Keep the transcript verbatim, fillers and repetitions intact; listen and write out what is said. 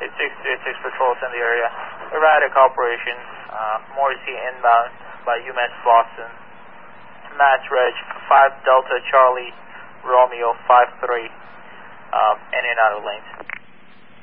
eight six two eight six patrols in the area. Erratic operation, uh, Morrissey inbound by UMass Boston. Mass Reg five Delta Charlie Romeo five three, um, in and out of lanes.